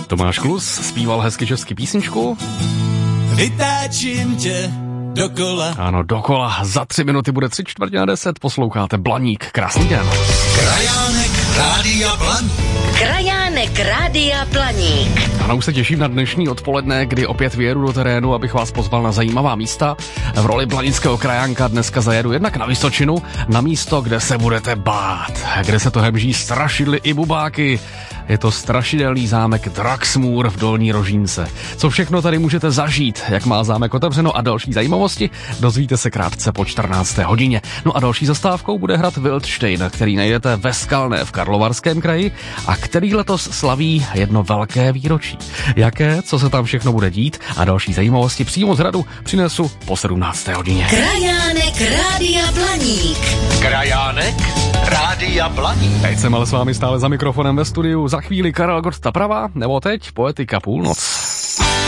Tomáš Klus zpíval hezky český písničku. Vytáčím tě dokola. Ano, dokola. Za 3 minuty bude 9:45. Posloucháte Blaník. Krásný den. Krajánek Rádia Blaník. Krajánek Rádia Blaník. Ano, už se těším na dnešní odpoledne, kdy opět vyjedu do terénu, abych vás pozval na zajímavá místa. V roli blanického krajánka dneska zajedu jednak na Vysočinu, na místo, kde se budete bát, kde se to hemží strašidly i bubáky. Je to strašidelný zámek Draxmůr v Dolní Rožínce. Co všechno tady můžete zažít, jak má zámek otevřeno a další zajímavosti, dozvíte se krátce po 14. hodině. No a další zastávkou bude hrad Wildstein, který najdete ve Skalné v Karlovarském kraji a který letos slaví jedno velké výročí. Jaké, co se tam všechno bude dít a další zajímavosti přímo z hradu přinesu po 17. hodině. Krajánek Rádia Blaník. Krajánek Rádia Blaník. Teď jsem ale s vámi stále za mikrofonem ve studiu. Za chvíli Karel Gott ta pravá, nebo teď Poetika půlnoc.